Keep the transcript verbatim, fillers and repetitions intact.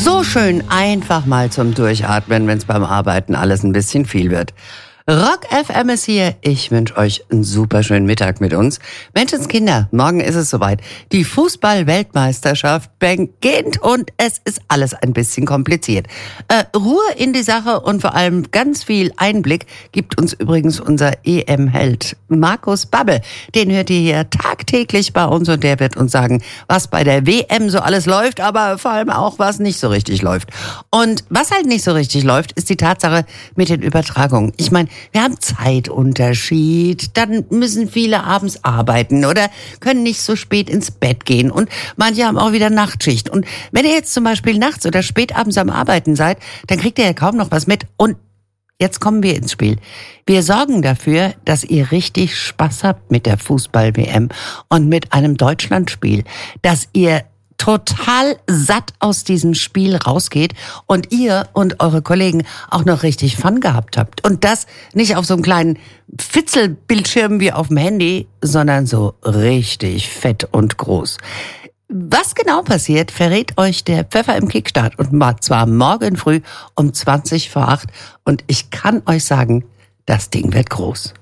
So schön einfach mal zum Durchatmen, wenn es beim Arbeiten alles ein bisschen viel wird. Rock F M ist hier. Ich wünsche euch einen super schönen Mittag mit uns. Menschenskinder, morgen ist es soweit. Die Fußball-Weltmeisterschaft beginnt und es ist alles ein bisschen kompliziert. Äh, Ruhe in die Sache und vor allem ganz viel Einblick gibt uns übrigens unser E M-Held Markus Babbel. Den hört ihr hier tagtäglich bei uns und der wird uns sagen, was bei der W M so alles läuft, aber vor allem auch, was nicht so richtig läuft. Und was halt nicht so richtig läuft, ist die Tatsache mit den Übertragungen. Ich meine, wir haben Zeitunterschied, dann müssen viele abends arbeiten oder können nicht so spät ins Bett gehen und manche haben auch wieder Nachtschicht. Und wenn ihr jetzt zum Beispiel nachts oder spät abends am Arbeiten seid, dann kriegt ihr ja kaum noch was mit. Und jetzt kommen wir ins Spiel. Wir sorgen dafür, dass ihr richtig Spaß habt mit der Fußball-W M und mit einem Deutschlandspiel, dass ihr total satt aus diesem Spiel rausgeht und ihr und eure Kollegen auch noch richtig Fun gehabt habt. Und das nicht auf so einem kleinen Fitzelbildschirm wie auf dem Handy, sondern so richtig fett und groß. Was genau passiert, verrät euch der Pfeffer im Kickstart und zwar morgen früh um zwanzig vor acht. Und ich kann euch sagen, das Ding wird groß.